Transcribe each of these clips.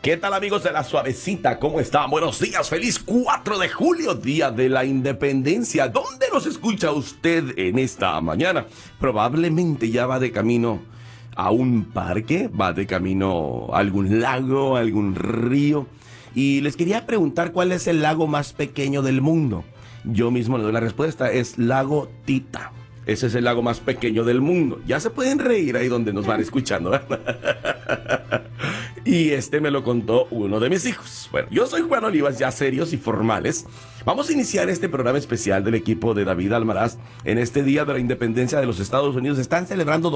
¿Qué tal, amigos de La Suavecita? ¿Cómo están? Buenos días, feliz 4 de julio, Día de la Independencia. ¿Dónde nos escucha usted en esta mañana? Probablemente ya va de camino a un parque, va de camino a algún lago, a algún río. Y les quería preguntar cuál es el lago más pequeño del mundo. Yo mismo le doy la respuesta, es Lago Tita. Ese es el lago más pequeño del mundo. Ya se pueden reír ahí donde nos van escuchando, ¿verdad? Y me lo contó uno de mis hijos. Bueno, yo soy Juan Olivas, ya serios y formales. Vamos a iniciar este programa especial del equipo de David Almaraz en este Día de la Independencia de los Estados Unidos. Están celebrando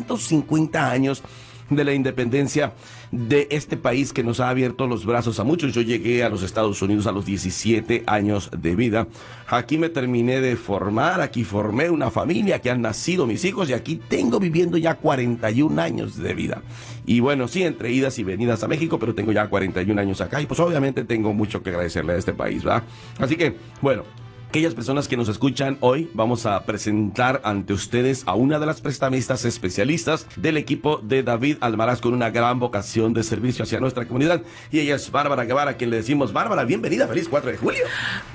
250 años de la independencia de este país que nos ha abierto los brazos a muchos. Yo llegué a los Estados Unidos a los 17 años de vida. Aquí me terminé de formar, aquí formé una familia, aquí han nacido mis hijos y aquí tengo viviendo ya 41 años de vida. Y bueno, sí, entre idas y venidas a México, pero tengo ya 41 años acá y pues obviamente tengo mucho que agradecerle a este país, ¿verdad? Así que, bueno, aquellas personas que nos escuchan hoy, vamos a presentar ante ustedes a una de las prestamistas especialistas del equipo de David Almaraz con una gran vocación de servicio hacia nuestra comunidad. Y ella es Bárbara Guevara, a quien le decimos, Bárbara, bienvenida, feliz 4 de julio.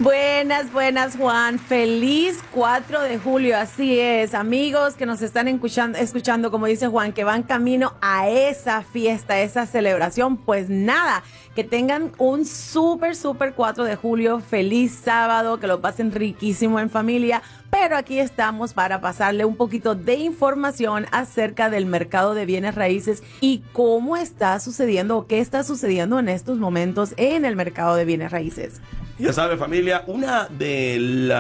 Buenas, Juan, feliz 4 de julio, así es. Amigos que nos están escuchando, como dice Juan, que van camino a esa fiesta, a esa celebración, pues nada, que tengan un súper 4 de julio, feliz sábado, que lo pasen riquísimo en familia, pero aquí estamos para pasarle un poquito de información acerca del mercado de bienes raíces y cómo está sucediendo o qué está sucediendo en estos momentos en el mercado de bienes raíces. Ya sabe, familia, una de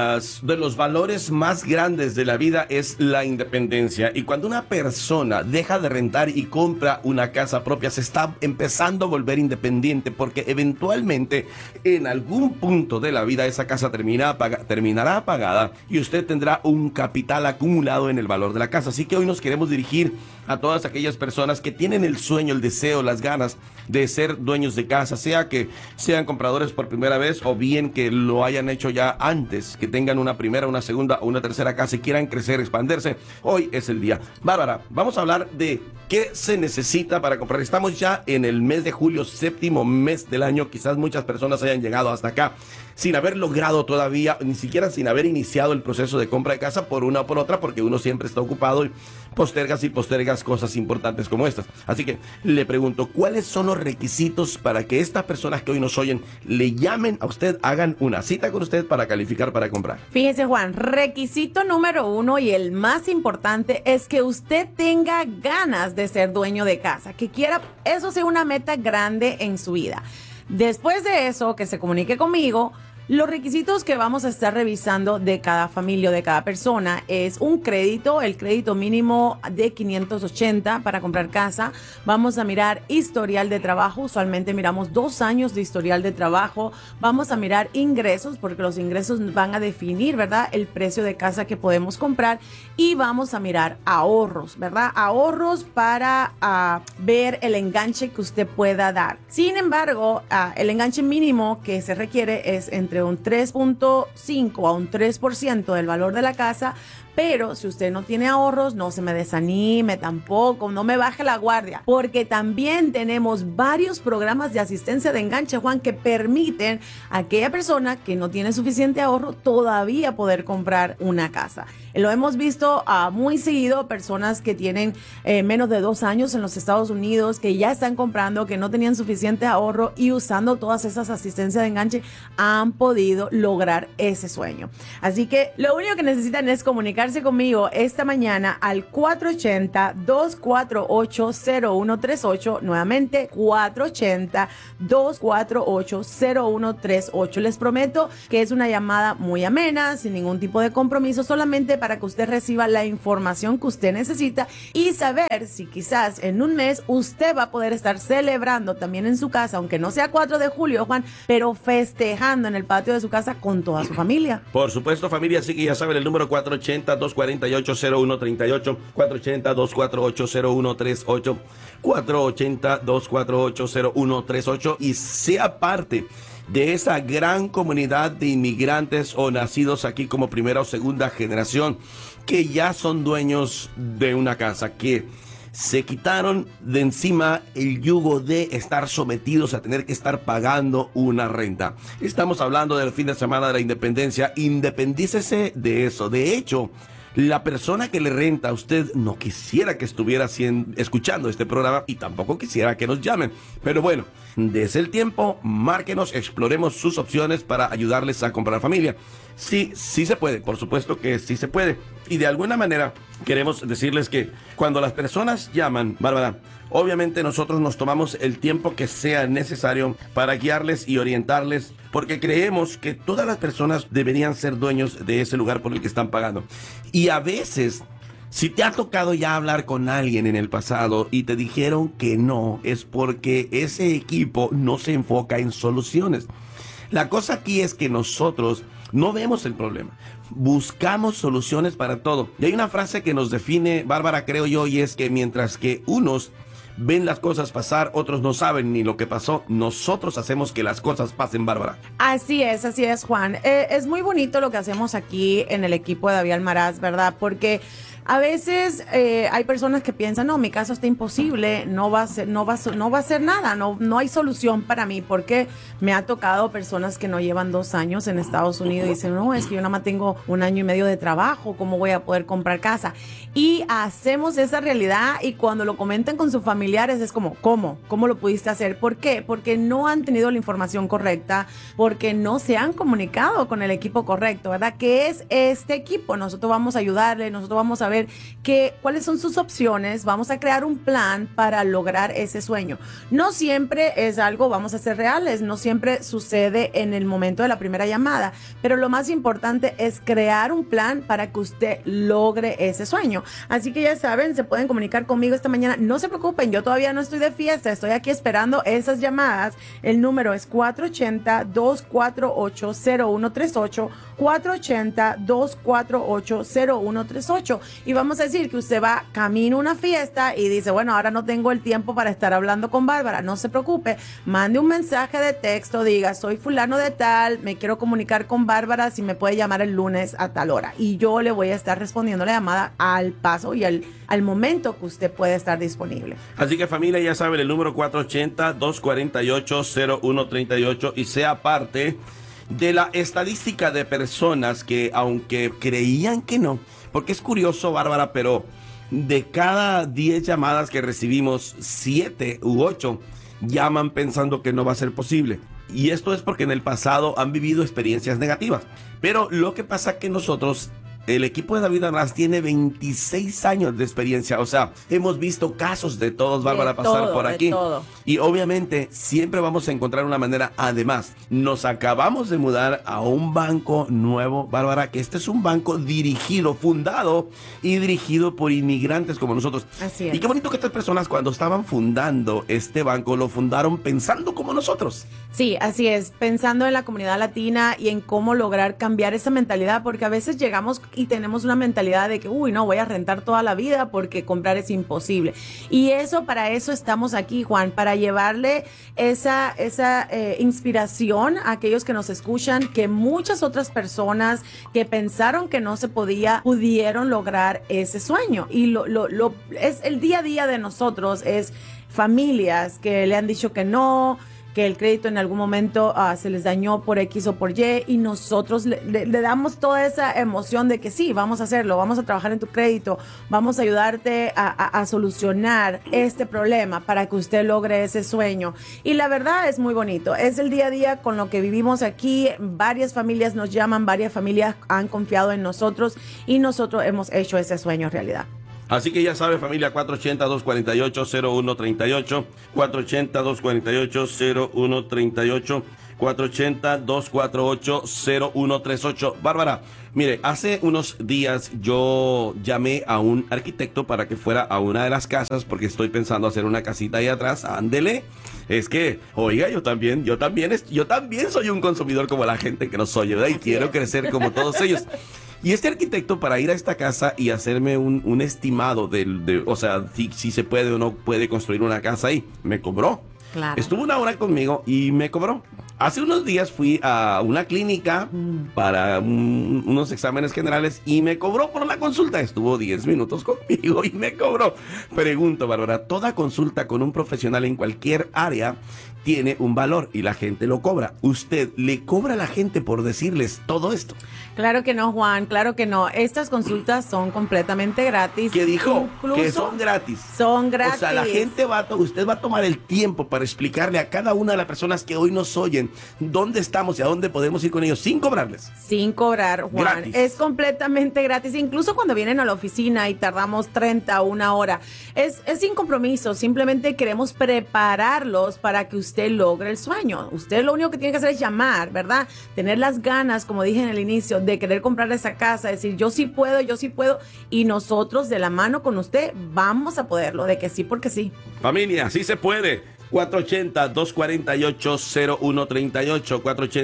los valores más grandes de la vida es la independencia. Y cuando una persona deja de rentar y compra una casa propia, se está empezando a volver independiente, porque eventualmente en algún punto de la vida esa casa terminará pagada y usted tendrá un capital acumulado en el valor de la casa. Así que hoy nos queremos dirigir a todas aquellas personas que tienen el sueño, el deseo, las ganas de ser dueños de casa, sea que sean compradores por primera vez o bien que lo hayan hecho ya antes, que tengan una primera, una segunda o una tercera casa y quieran crecer, expandirse. Hoy es el día. Bárbara, vamos a hablar de qué se necesita para comprar. Estamos ya en el mes de julio, séptimo mes del año. Quizás muchas personas hayan llegado hasta acá sin haber logrado todavía, ni siquiera sin haber iniciado el proceso de compra de casa por una o por otra, porque uno siempre está ocupado y postergas cosas importantes como estas. Así que le pregunto, ¿cuáles son los requisitos para que estas personas que hoy nos oyen le llamen a usted, hagan una cita con usted para calificar para comprar? Fíjese, Juan, requisito número 1 y el más importante es que usted tenga ganas de ser dueño de casa, que quiera eso sea una meta grande en su vida. Después de eso, que se comunique conmigo. Los requisitos que vamos a estar revisando de cada familia o de cada persona es un crédito, el crédito mínimo de 580 para comprar casa. Vamos a mirar historial de trabajo, usualmente miramos 2 años de historial de trabajo. Vamos a mirar ingresos, porque los ingresos van a definir, ¿verdad?, el precio de casa que podemos comprar. Y vamos a mirar ahorros, ¿verdad? Ahorros para ver el enganche que usted pueda dar. Sin embargo, el enganche mínimo que se requiere es entre un 3.5 a un 3% del valor de la casa, pero si usted no tiene ahorros, no se me desanime tampoco, no me baje la guardia, porque también tenemos varios programas de asistencia de enganche, Juan, que permiten a aquella persona que no tiene suficiente ahorro todavía poder comprar una casa. Lo hemos visto muy seguido, personas que tienen menos de 2 años en los Estados Unidos, que ya están comprando, que no tenían suficiente ahorro y usando todas esas asistencias de enganche han podido lograr ese sueño. Así que lo único que necesitan es comunicarse conmigo esta mañana al 480-248-0138, nuevamente 480-248-0138. Les prometo que es una llamada muy amena, sin ningún tipo de compromiso, solamente para que usted reciba la información que usted necesita y saber si quizás en un mes usted va a poder estar celebrando también en su casa, aunque no sea 4 de julio, Juan, pero festejando en el patio de su casa con toda su familia. Por supuesto, familia, así que ya saben el número 480-248-0138, 480-248-0138, 480-248-0138 y sea parte de esa gran comunidad de inmigrantes o nacidos aquí como primera o segunda generación que ya son dueños de una casa, que se quitaron de encima el yugo de estar sometidos a tener que estar pagando una renta. Estamos hablando del fin de semana de la independencia. Independícese de eso. De hecho, la persona que le renta a usted no quisiera que estuviera escuchando este programa y tampoco quisiera que nos llamen. Pero bueno, desde el tiempo, márquenos, exploremos sus opciones para ayudarles a comprar familia. Sí, sí se puede, por supuesto que sí se puede. Y de alguna manera queremos decirles que cuando las personas llaman, Bárbara, obviamente nosotros nos tomamos el tiempo que sea necesario para guiarles y orientarles, porque creemos que todas las personas deberían ser dueños de ese lugar por el que están pagando. Y a veces, si te ha tocado ya hablar con alguien en el pasado y te dijeron que no, es porque ese equipo no se enfoca en soluciones. La cosa aquí es que nosotros no vemos el problema, buscamos soluciones para todo. Y hay una frase que nos define, Bárbara, creo yo, y es que mientras que unos ven las cosas pasar, otros no saben ni lo que pasó, nosotros hacemos que las cosas pasen, Bárbara. Así es, Juan. Es muy bonito lo que hacemos aquí en el equipo de David Almaraz, ¿verdad? Porque a veces hay personas que piensan, no, mi caso está imposible, no va a ser nada, no hay solución para mí, porque me ha tocado personas que no llevan 2 años en Estados Unidos y dicen, no, es que yo nada más tengo 1 año y medio de trabajo, ¿cómo voy a poder comprar casa? Y hacemos esa realidad y cuando lo comentan con sus familiares es como, ¿cómo lo pudiste hacer? ¿Por qué? Porque no han tenido la información correcta, porque no se han comunicado con el equipo correcto, ¿verdad? ¿Qué es este equipo? Nosotros vamos a ayudarle, nosotros vamos a ver cuáles son sus opciones, vamos a crear un plan para lograr ese sueño. No siempre es algo, vamos a ser reales, no siempre sucede en el momento de la primera llamada, pero lo más importante es crear un plan para que usted logre ese sueño. Así que ya saben, se pueden comunicar conmigo esta mañana, no se preocupen, yo todavía no estoy de fiesta, estoy aquí esperando esas llamadas. El número es 480-248-0138, 480-248-0138, y vamos a decir que usted va camino a una fiesta y dice, bueno, ahora no tengo el tiempo para estar hablando con Bárbara. No se preocupe, mande un mensaje de texto, diga, soy fulano de tal, me quiero comunicar con Bárbara, si me puede llamar el lunes a tal hora. Y yo le voy a estar respondiendo la llamada al paso y al momento que usted puede estar disponible. Así que familia, ya saben, el número 480-248-0138 y sea parte de la estadística de personas que, aunque creían que no, porque es curioso, Bárbara, pero de cada 10 llamadas que recibimos, 7 u 8 llaman pensando que no va a ser posible. Y esto es porque en el pasado han vivido experiencias negativas. Pero lo que pasa es que nosotros, el equipo de David Almaraz tiene 26 años de experiencia. O sea, hemos visto casos de todos, Bárbara, pasar por aquí. Y obviamente siempre vamos a encontrar una manera. Además, nos acabamos de mudar a un banco nuevo, Bárbara, que este es un banco fundado y dirigido por inmigrantes como nosotros. Así es. Y qué bonito que estas personas, cuando estaban fundando este banco, lo fundaron pensando como nosotros. Sí, así es, pensando en la comunidad latina y en cómo lograr cambiar esa mentalidad, porque a veces llegamos y tenemos una mentalidad de que, no, voy a rentar toda la vida porque comprar es imposible. Y para eso estamos aquí, Juan, para llevarle esa inspiración a aquellos que nos escuchan, que muchas otras personas que pensaron que no se podía, pudieron lograr ese sueño. Y es el día a día de nosotros, es familias que le han dicho que no, que el crédito en algún momento se les dañó por X o por Y, y nosotros le damos toda esa emoción de que sí, vamos a hacerlo, vamos a trabajar en tu crédito, vamos a ayudarte a solucionar este problema para que usted logre ese sueño. Y la verdad es muy bonito, es el día a día con lo que vivimos aquí. Varias familias nos llaman, varias familias han confiado en nosotros y nosotros hemos hecho ese sueño realidad. Así que ya sabe, familia, 480-248-0138, 480-248-0138, 480-248-0138. Bárbara, mire, hace unos días yo llamé a un arquitecto para que fuera a una de las casas, porque estoy pensando hacer una casita ahí atrás. Ándele. Es que, oiga, yo también soy un consumidor como la gente que nos oye, ¿verdad? Y quiero crecer como todos ellos. Y este arquitecto, para ir a esta casa y hacerme un estimado o sea, si se puede o no puede construir una casa ahí, me cobró. Claro. Estuvo 1 hora conmigo y me cobró. Hace unos días fui a una clínica para unos exámenes generales y me cobró por la consulta. Estuvo 10 minutos conmigo y me cobró. Pregunto, Bárbara, toda consulta con un profesional en cualquier área tiene un valor y la gente lo cobra. ¿Usted le cobra a la gente por decirles todo esto? Claro que no, Juan, claro que no. Estas consultas son completamente gratis. ¿Qué dijo? Incluso Que son gratis. Son gratis. O sea, la gente usted va a tomar el tiempo para explicarle a cada una de las personas que hoy nos oyen dónde estamos y a dónde podemos ir con ellos sin cobrarles. Sin cobrar, Juan. Gratis. Es completamente gratis. Incluso cuando vienen a la oficina y tardamos 30 o una hora. Es sin compromiso. Simplemente queremos prepararlos para que usted logre el sueño. Usted lo único que tiene que hacer es llamar, ¿verdad? Tener las ganas, como dije en el inicio, de querer comprar esa casa, decir yo sí puedo, y nosotros de la mano con usted vamos a poderlo, de que sí porque sí. Familia, sí se puede. 480-248-0138,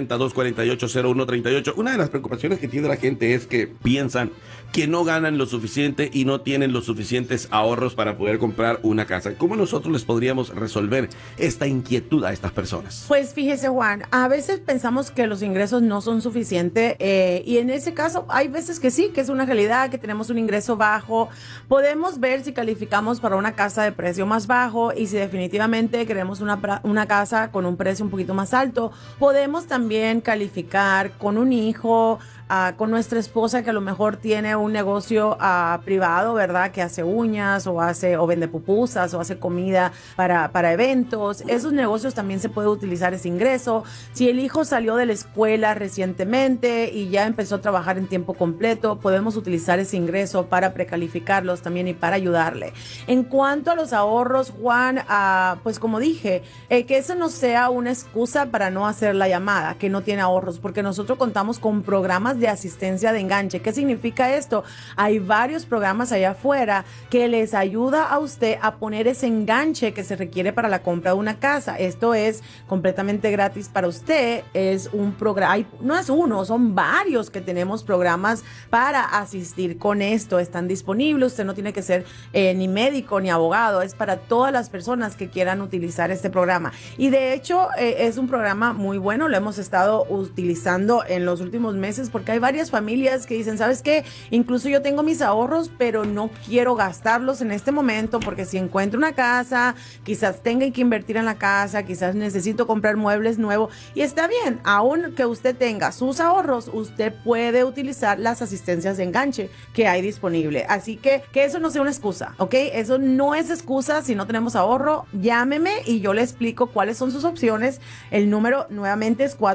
480-248-0138. Una de las preocupaciones que tiene la gente es que piensan que no ganan lo suficiente y no tienen los suficientes ahorros para poder comprar una casa. ¿Cómo nosotros les podríamos resolver esta inquietud a estas personas? Pues fíjese, Juan, a veces pensamos que los ingresos no son suficientes y en ese caso hay veces que sí, que es una realidad, que tenemos un ingreso bajo. Podemos ver si calificamos para una casa de precio más bajo y si definitivamente queremos una casa con un precio un poquito más alto. Podemos también calificar con un hijo, con nuestra esposa que a lo mejor tiene un negocio privado, ¿verdad? Que hace uñas o vende pupusas o hace comida para eventos. Esos negocios también se puede utilizar ese ingreso. Si el hijo salió de la escuela recientemente y ya empezó a trabajar en tiempo completo, podemos utilizar ese ingreso para precalificarlos también y para ayudarle. En cuanto a los ahorros, Juan, pues como dije, que eso no sea una excusa para no hacer la llamada, que no tiene ahorros, porque nosotros contamos con programas de asistencia de enganche. ¿Qué significa esto? Hay varios programas allá afuera que les ayuda a usted a poner ese enganche que se requiere para la compra de una casa. Esto es completamente gratis para usted. Es un programa, no es uno, son varios que tenemos programas para asistir con esto. Están disponibles. Usted no tiene que ser ni médico ni abogado. Es para todas las personas que quieran utilizar este programa. Y de hecho es un programa muy bueno. Lo hemos estado utilizando en los últimos meses porque hay varias familias que dicen, ¿sabes qué? Incluso yo tengo mis ahorros, pero no quiero gastarlos en este momento porque si encuentro una casa, quizás tenga que invertir en la casa, quizás necesito comprar muebles nuevos y está bien, aun que usted tenga sus ahorros, usted puede utilizar las asistencias de enganche que hay disponible. Así que eso no sea una excusa, ¿ok? Eso no es excusa. Si no tenemos ahorro, llámeme y yo le explico cuáles son sus opciones. El número nuevamente es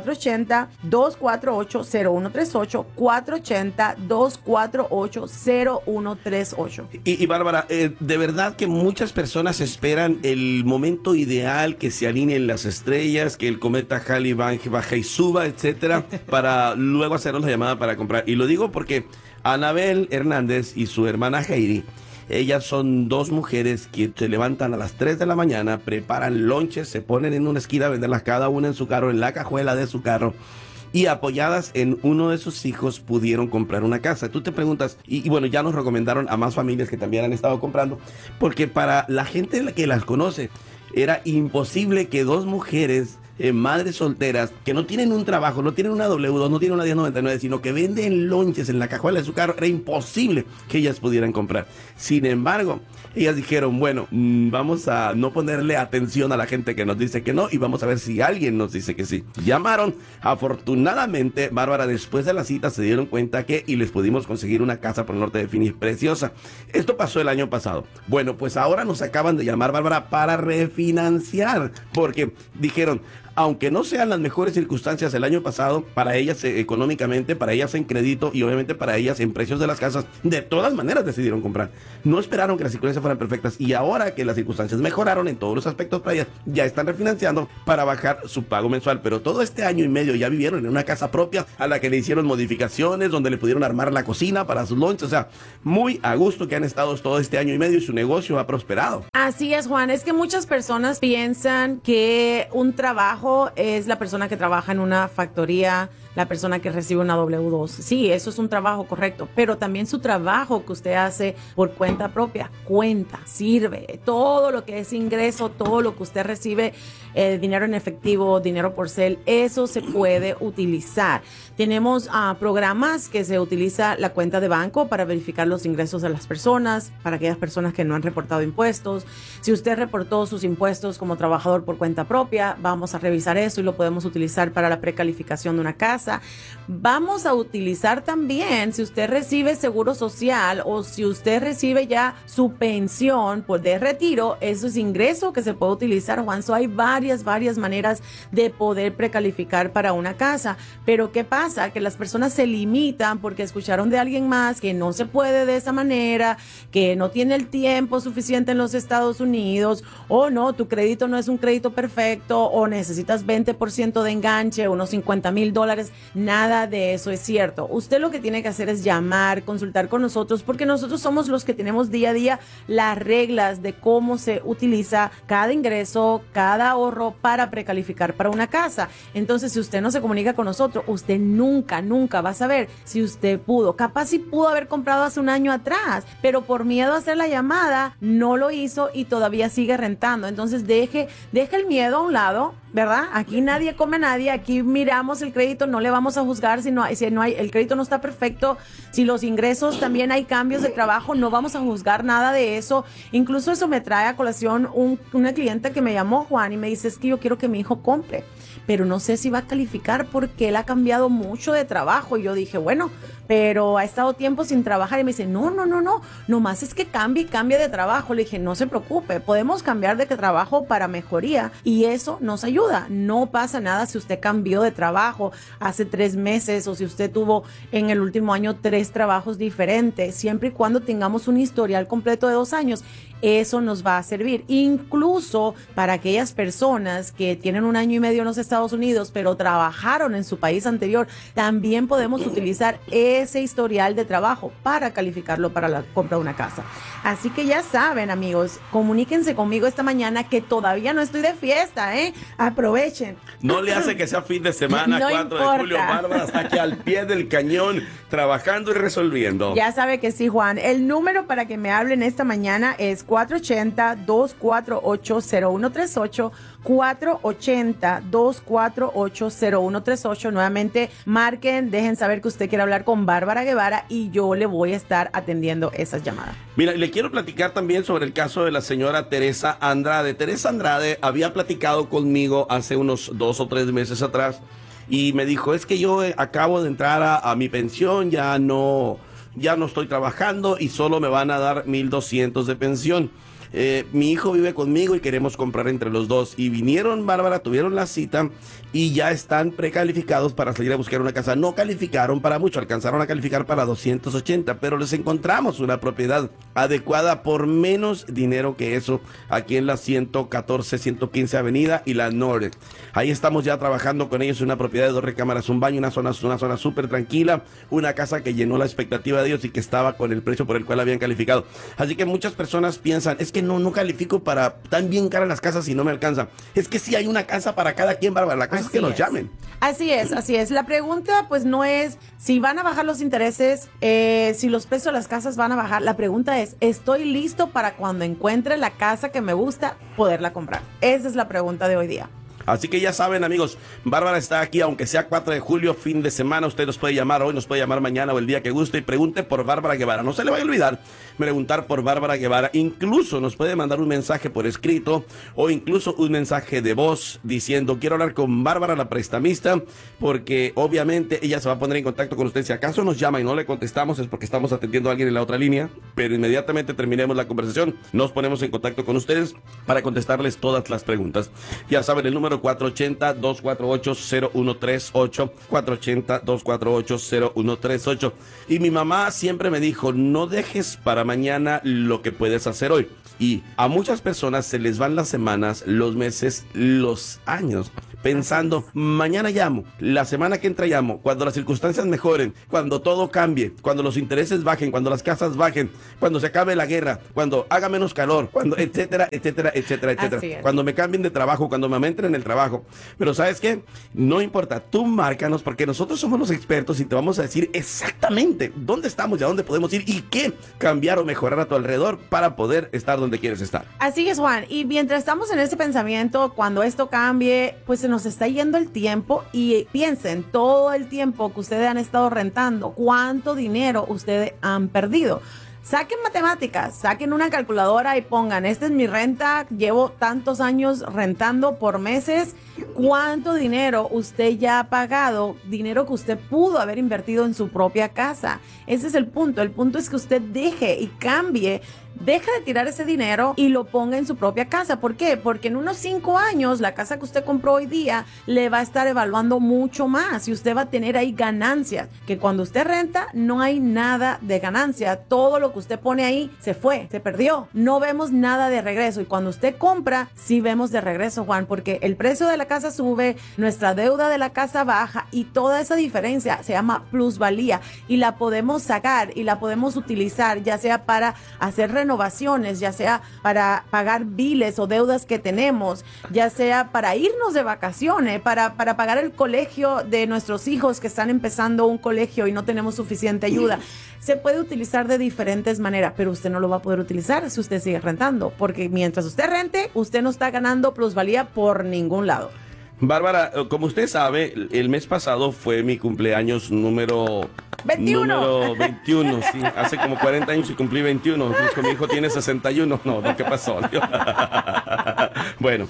480-248-0138, 480-248-0138. Y Bárbara, de verdad que muchas personas esperan el momento ideal, que se alineen las estrellas, que el cometa Halley baje y suba, etcétera, para luego hacernos la llamada para comprar. Y lo digo porque Anabel Hernández y su hermana Heidi, ellas son dos mujeres que se levantan a las 3 de la mañana, preparan lonches, se ponen en una esquina a venderlas cada una en su carro, en la cajuela de su carro, y apoyadas en uno de sus hijos pudieron comprar una casa. Tú te preguntas, y bueno, ya nos recomendaron a más familias que también han estado comprando, porque para la gente que las conoce, era imposible que dos mujeres, madres solteras, que no tienen un trabajo, no tienen una W2, no tienen una 1099, sino que venden lonches en la cajuela de su carro, era imposible que ellas pudieran comprar. Sin embargo, ellas dijeron, bueno, vamos a no ponerle atención a la gente que nos dice que no y vamos a ver si alguien nos dice que sí. Llamaron, afortunadamente, Bárbara, después de la cita se dieron cuenta y les pudimos conseguir una casa por el norte de Phoenix preciosa. Esto pasó el año pasado. Bueno, pues ahora nos acaban de llamar, Bárbara, para refinanciar, porque dijeron, aunque no sean las mejores circunstancias el año pasado, para ellas económicamente, para ellas en crédito y obviamente para ellas en precios de las casas, de todas maneras decidieron comprar. No esperaron que las circunstancias fueran perfectas y ahora que las circunstancias mejoraron en todos los aspectos para ellas, ya están refinanciando para bajar su pago mensual. Pero todo este año y medio ya vivieron en una casa propia a la que le hicieron modificaciones, donde le pudieron armar la cocina para sus lunches. O sea, muy a gusto que han estado todo este año y medio y su negocio ha prosperado. Así es, Juan. Es que muchas personas piensan que un trabajo trabajo es la persona que trabaja en una factoría, la persona que recibe una W2. Sí, eso es un trabajo correcto, pero también su trabajo que usted hace por cuenta propia, sirve. Todo lo que es ingreso, todo lo que usted recibe, dinero en efectivo, dinero por cel, eso se puede utilizar. Tenemos programas que se utiliza la cuenta de banco para verificar los ingresos de las personas, para aquellas personas que no han reportado impuestos. Si usted reportó sus impuestos como trabajador por cuenta propia, vamos a revisar eso y lo podemos utilizar para la precalificación de una casa. Vamos a utilizar también, si usted recibe seguro social o si usted recibe ya su pensión de retiro, eso es ingreso que se puede utilizar, Juan. So hay varias maneras de poder precalificar para una casa. Pero ¿qué pasa? Que las personas se limitan porque escucharon de alguien más que no se puede de esa manera, que no tiene el tiempo suficiente en los Estados Unidos, o no, tu crédito no es un crédito perfecto, o necesitas 20% de enganche, unos $50,000. Nada de eso es cierto. Usted lo que tiene que hacer es llamar, consultar con nosotros, porque nosotros somos los que tenemos día a día las reglas de cómo se utiliza cada ingreso, cada ahorro para precalificar para una casa. Entonces, si usted no se comunica con nosotros, usted nunca va a saber si usted pudo. Capaz si pudo haber comprado hace un año atrás, pero por miedo a hacer la llamada, no lo hizo y todavía sigue rentando. Entonces, deje el miedo a un lado, ¿verdad? Aquí nadie come a nadie, aquí miramos el crédito, no le vamos a juzgar si no hay, el crédito no está perfecto, si los ingresos también hay cambios de trabajo, no vamos a juzgar nada de eso. Incluso eso me trae a colación una cliente que me llamó, Juan, y me dice, es que yo quiero que mi hijo compre, pero no sé si va a calificar porque él ha cambiado mucho de trabajo. Y yo dije, bueno, pero ha estado tiempo sin trabajar. Y me dice, no, nomás es que cambie de trabajo. Le dije, no se preocupe, podemos cambiar de trabajo para mejoría y eso nos ayuda. No pasa nada si usted cambió de trabajo hace 3 meses o si usted tuvo en el último año 3 trabajos diferentes, siempre y cuando tengamos un historial completo de 2 años. Eso nos va a servir, incluso para aquellas personas que tienen 1 año y medio en los Estados Unidos, pero trabajaron en su país anterior. También podemos utilizar ese historial de trabajo para calificarlo para la compra de una casa. Así que ya saben, amigos, comuníquense conmigo esta mañana que todavía no estoy de fiesta, aprovechen. No le hace que sea fin de semana, No 4 importa. de julio, Bárbara está aquí al pie del cañón, trabajando y resolviendo. Ya sabe que sí, Juan. El número para que me hablen esta mañana es 480-248-0138, 480-248-0138. Nuevamente, marquen, dejen saber que usted quiere hablar con Bárbara Guevara y yo le voy a estar atendiendo esas llamadas. Mira, le quiero platicar también sobre el caso de la señora Teresa Andrade. Teresa Andrade había platicado conmigo hace unos 2 o 3 meses atrás y me dijo, es que yo acabo de entrar a mi pensión, ya no estoy trabajando y solo me van a dar 1,200 de pensión. Mi hijo vive conmigo y queremos comprar entre los dos. Y vinieron, Bárbara, tuvieron la cita y ya están precalificados para salir a buscar una casa. No calificaron para mucho, alcanzaron a calificar para 280, pero les encontramos una propiedad adecuada por menos dinero que eso, aquí en la 114, 115 Avenida y la Norte. Ahí estamos ya trabajando con ellos, una propiedad de 2 recámaras, un baño, una zona súper tranquila, una casa que llenó la expectativa de ellos y que estaba con el precio por el cual habían calificado. Así que muchas personas piensan, es que no califico para tan bien caras las casas y no me alcanza. Es que sí hay una casa para cada quien, Bárbara. La cosa es que nos llamen. Así es. La pregunta pues no es si van a bajar los intereses, si los precios de las casas van a bajar. La pregunta es, ¿estoy listo para cuando encuentre la casa que me gusta poderla comprar? Esa es la pregunta de hoy día. Así que ya saben, amigos, Bárbara está aquí, aunque sea 4 de julio, fin de semana. Usted nos puede llamar hoy, nos puede llamar mañana o el día que guste y pregunte por Bárbara Guevara. No se le vaya a olvidar preguntar por Bárbara Guevara. Incluso nos puede mandar un mensaje por escrito o incluso un mensaje de voz diciendo, quiero hablar con Bárbara, la prestamista, porque obviamente ella se va a poner en contacto con usted. Si acaso nos llama y no le contestamos es porque estamos atendiendo a alguien en la otra línea, pero inmediatamente terminemos la conversación, nos ponemos en contacto con ustedes para contestarles todas las preguntas. Ya saben, el número 480-248-0138, 480-248-0138. Y mi mamá siempre me dijo, no dejes para mañana lo que puedes hacer hoy. Y a muchas personas se les van las semanas, los meses, los años, pensando, mañana llamo, la semana que entra llamo, cuando las circunstancias mejoren, cuando todo cambie, cuando los intereses bajen, cuando las casas bajen, cuando se acabe la guerra, cuando haga menos calor, cuando etcétera, etcétera, etcétera, etcétera. Cuando me cambien de trabajo, cuando me aumenten en el trabajo. Pero ¿sabes qué? No importa, tú márcanos porque nosotros somos los expertos y te vamos a decir exactamente dónde estamos y a dónde podemos ir y qué cambiar o mejorar a tu alrededor para poder estar donde quieres estar. Así es, Juan. Y mientras estamos en ese pensamiento, cuando esto cambie, pues se nos está yendo el tiempo y piensen todo el tiempo que ustedes han estado rentando, cuánto dinero ustedes han perdido. Saquen matemáticas, saquen una calculadora y pongan, esta es mi renta, llevo tantos años rentando por meses, ¿cuánto dinero usted ya ha pagado? Dinero que usted pudo haber invertido en su propia casa. Ese es el punto es que usted deje y cambie, deja de tirar ese dinero y lo ponga en su propia casa. ¿Por qué? Porque en unos 5 años la casa que usted compró hoy día le va a estar evaluando mucho más y usted va a tener ahí ganancias, que cuando usted renta no hay nada de ganancia, todo lo que usted pone ahí se fue, se perdió, no vemos nada de regreso. Y cuando usted compra, sí vemos de regreso, Juan, porque el precio de la casa sube, nuestra deuda de la casa baja y toda esa diferencia se llama plusvalía y la podemos sacar y la podemos utilizar ya sea para hacer renovaciones, ya sea para pagar biles o deudas que tenemos, ya sea para irnos de vacaciones, para pagar el colegio de nuestros hijos que están empezando un colegio y no tenemos suficiente ayuda. Se puede utilizar de diferentes maneras, pero usted no lo va a poder utilizar si usted sigue rentando, porque mientras usted rente, usted no está ganando plusvalía por ningún lado. Bárbara, como usted sabe, el mes pasado fue mi cumpleaños número 21, sí. Hace como 40 años y cumplí 21. Mi hijo tiene 61. No, ¿qué pasó? Bueno,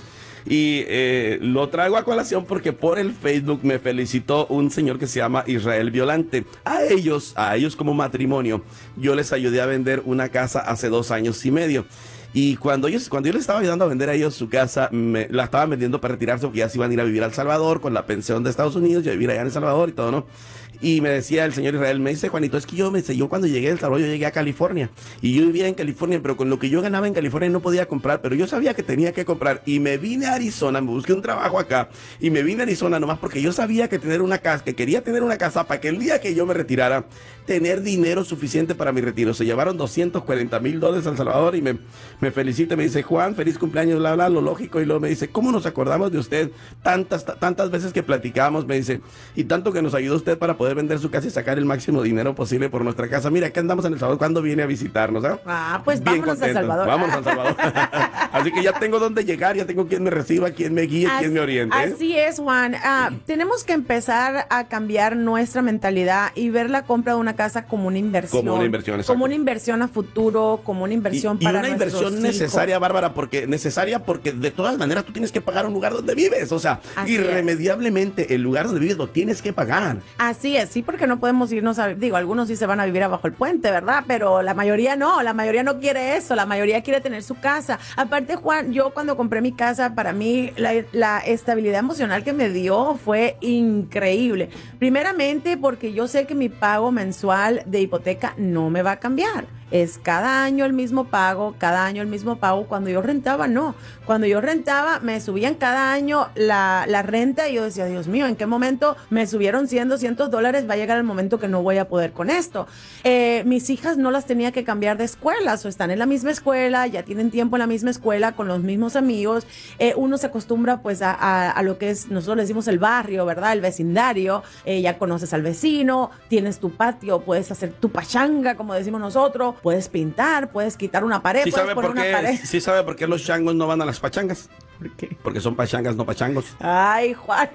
y lo traigo a colación porque por el Facebook me felicitó un señor que se llama Israel Violante. A ellos como matrimonio, yo les ayudé a vender una casa hace 2 años y medio. Y cuando yo les estaba ayudando a vender a ellos su casa, la estaban vendiendo para retirarse porque ya se iban a ir a vivir a El Salvador con la pensión de Estados Unidos y a vivir allá en El Salvador y todo, ¿no? Y me decía el señor Israel, me dice, Juanito, es que yo cuando llegué a El Salvador, yo llegué a California y yo vivía en California, pero con lo que yo ganaba en California no podía comprar, pero yo sabía que tenía que comprar y me vine a Arizona, me busqué un trabajo acá y me vine a Arizona nomás porque yo sabía que quería tener una casa para que el día que yo me retirara, tener dinero suficiente para mi retiro. Se llevaron $240,000 a El Salvador y me felicita, me dice, Juan, feliz cumpleaños, bla, bla, lo lógico, y luego me dice, ¿cómo nos acordamos de usted? Tantas veces que platicamos, me dice, y tanto que nos ayudó usted para poder vender su casa y sacar el máximo dinero posible por nuestra casa. Mira, acá andamos en El Salvador, ¿cuándo viene a visitarnos? Pues bien, vámonos a El Salvador. Vámonos a El Salvador. Así que ya tengo dónde llegar, ya tengo quien me reciba, quien me guíe, quien me oriente. Así es, Juan. Tenemos que empezar a cambiar nuestra mentalidad y ver la compra de una casa como una inversión. Como una inversión, exacto. Como una inversión a futuro, como una inversión para nuestros hijos. Y una inversión necesaria, Bárbara, porque de todas maneras tú tienes que pagar un lugar donde vives. O sea, irremediablemente el lugar donde vives lo tienes que pagar. Así es, sí, porque no podemos irnos algunos sí se van a vivir abajo el puente, ¿verdad? Pero la mayoría no quiere eso, la mayoría quiere tener su casa. Aparte, Juan, yo cuando compré mi casa, para mí la estabilidad emocional que me dio fue increíble. Primeramente porque yo sé que mi pago mensual de hipoteca no me va a cambiar. Es cada año el mismo pago. Cuando yo rentaba, no. Cuando yo rentaba, me subían cada año la renta y yo decía, Dios mío, ¿en qué momento me subieron $200? Va a llegar el momento que no voy a poder con esto. Mis hijas no las tenía que cambiar de escuelas, o están en la misma escuela, ya tienen tiempo en la misma escuela, con los mismos amigos. Uno se acostumbra pues a lo que es, nosotros le decimos el barrio, ¿verdad? El vecindario. Ya conoces al vecino, tienes tu patio, puedes hacer tu pachanga, como decimos nosotros. Puedes pintar, puedes quitar una pared, puedes poner una pared. ¿Sí sabe por qué los changos no van a las pachangas? ¿Por qué? Porque son pachangas, no pachangos. Ay, Juan.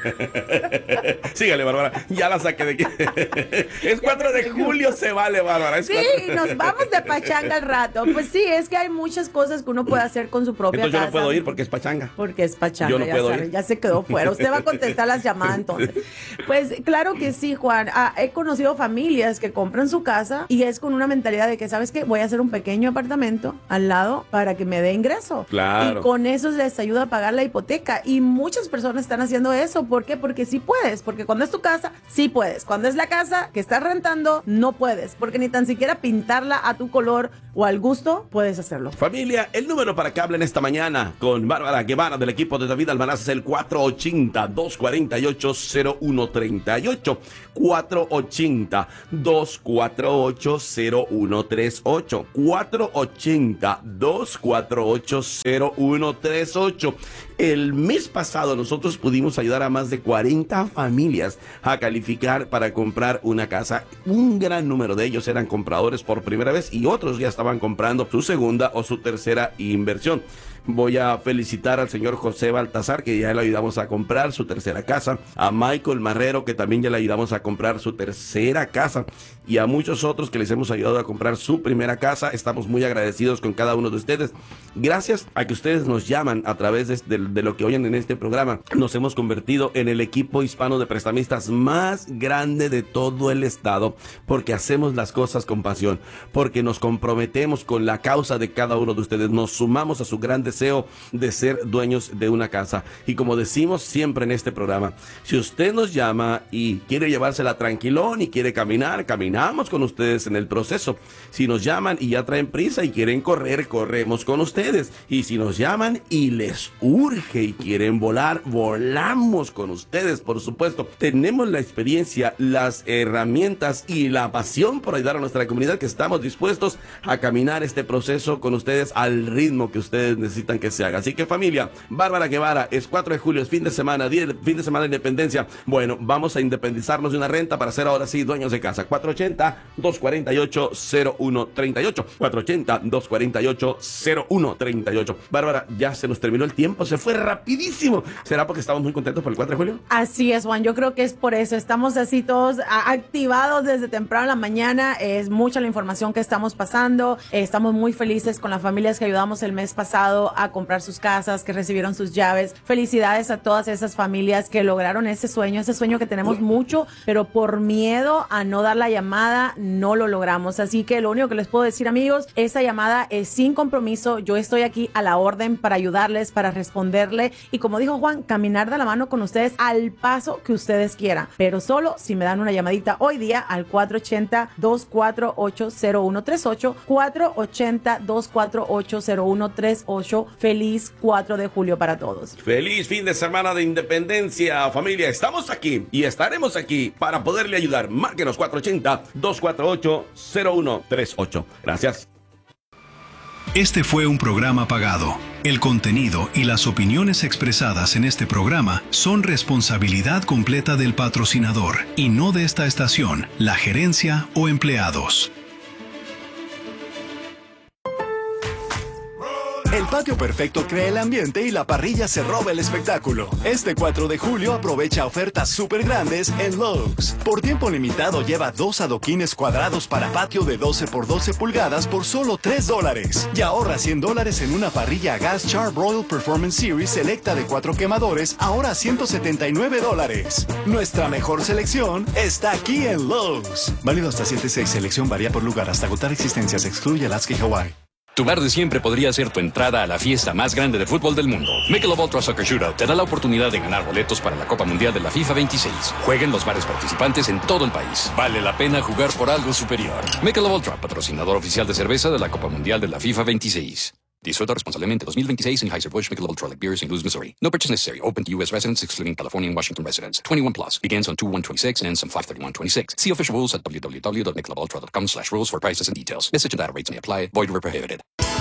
Sígale, Bárbara. Ya la saqué de aquí. Es 4 de julio, se vale, Bárbara. Sí, nos vamos de pachanga al rato. Pues sí, es que hay muchas cosas que uno puede hacer con su propia casa. Entonces yo no puedo ir porque es pachanga. Porque es pachanga, yo no puedo ir. Ya se quedó fuera. Usted va a contestar las llamadas entonces. Pues claro que sí, Juan. He conocido familias que compran su casa y es con una mentalidad de que, ¿sabes qué? Voy a hacer un pequeño apartamento al lado para que me dé ingreso. Claro. Y con eso les les ayuda a pagar la hipoteca. Y muchas personas están haciendo eso. ¿Por qué? Porque sí puedes. Porque cuando es tu casa, sí puedes. Cuando es la casa que estás rentando, no puedes. Porque ni tan siquiera pintarla a tu color o al gusto, puedes hacerlo. Familia, el número para que hablen esta mañana con Bárbara Guevara del equipo de David Almanaz es el 480-248-0138. 480-248-0138. 480-248-0138. El mes pasado nosotros pudimos ayudar a más de 40 familias a calificar para comprar una casa. Un gran número de ellos eran compradores por primera vez y otros ya estaban comprando su segunda o su tercera inversión. Voy a felicitar al señor José Baltazar, que ya le ayudamos a comprar su tercera casa, a Michael Marrero, que también ya le ayudamos a comprar su tercera casa, y a muchos otros que les hemos ayudado a comprar su primera casa. Estamos muy agradecidos con cada uno de ustedes. Gracias a que ustedes nos llaman a través de lo que oyen en este programa, nos hemos convertido en el equipo hispano de prestamistas más grande de todo el estado, porque hacemos las cosas con pasión, porque nos comprometemos con la causa de cada uno de ustedes, nos sumamos a su gran deseo de ser dueños de una casa. Y como decimos siempre en este programa, si usted nos llama y quiere llevársela tranquilón y quiere caminar, caminamos con ustedes en el proceso. Si nos llaman y ya traen prisa y quieren correr, corremos con ustedes. Y si nos llaman y les urge y quieren volar, volamos con ustedes, por supuesto. Tenemos la experiencia, las herramientas y la pasión por ayudar a nuestra comunidad, que estamos dispuestos a caminar este proceso con ustedes al ritmo que ustedes necesitan que se haga. Así que, familia, Bárbara Guevara, es 4 de julio, es fin de semana, fin de semana de independencia. Bueno, vamos a independizarnos de una renta para ser ahora sí dueños de casa. 480-248-0138. 480-248-0138. Bárbara, ya se nos terminó el tiempo, se fue rapidísimo. ¿Será porque estamos muy contentos por el 4 de julio? Así es, Juan, yo creo que es por eso. Estamos así todos activados desde temprano en la mañana. Es mucha la información que estamos pasando. Estamos muy felices con las familias que ayudamos el mes pasado a comprar sus casas, que recibieron sus llaves. Felicidades a todas esas familias que lograron ese sueño que tenemos mucho, pero por miedo a no dar la llamada, no lo logramos. Así que lo único que les puedo decir, amigos, esa llamada es sin compromiso. Yo estoy aquí a la orden para ayudarles, para responderle, y como dijo Juan, caminar de la mano con ustedes al paso que ustedes quieran, pero solo si me dan una llamadita hoy día al 480-248-0138, 480-248-0138. Feliz 4 de julio para todos. Feliz fin de semana de independencia, familia. Estamos aquí y estaremos aquí para poderle ayudar. Márquenos 480-248-0138. Gracias. Este fue un programa pagado. El contenido y las opiniones expresadas en este programa son responsabilidad completa del patrocinador y no de esta estación, la gerencia o empleados. El patio perfecto crea el ambiente y la parrilla se roba el espectáculo. Este 4 de julio aprovecha ofertas súper grandes en Lowe's. Por tiempo limitado lleva 2 adoquines cuadrados para patio de 12 por 12 pulgadas por solo $3. Y ahorra $100 en una parrilla a gas Char-Broil Performance Series selecta de 4 quemadores, ahora $179. Nuestra mejor selección está aquí en Lowe's. Válido hasta 7/6. Selección varía por lugar hasta agotar existencias. Excluye Alaska y Hawaii. Tu bar de siempre podría ser tu entrada a la fiesta más grande de fútbol del mundo. Michelob Ultra Soccer Shootout te da la oportunidad de ganar boletos para la Copa Mundial de la FIFA 26. Juega en los bares participantes en todo el país. Vale la pena jugar por algo superior. Michelob Ultra, patrocinador oficial de cerveza de la Copa Mundial de la FIFA 26. Disfruta responsablemente 2026 Anheuser-Busch Michelob Ultra Light Beer, St. Louis, Missouri. No purchase necessary. Open to U.S. residents, excluding California and Washington residents. 21 plus. Begins on 2/1/26 and ends on 5/31/26. See official rules at www.michelobultra.com/rules for prices and details. Message and data rates may apply. Void where prohibited.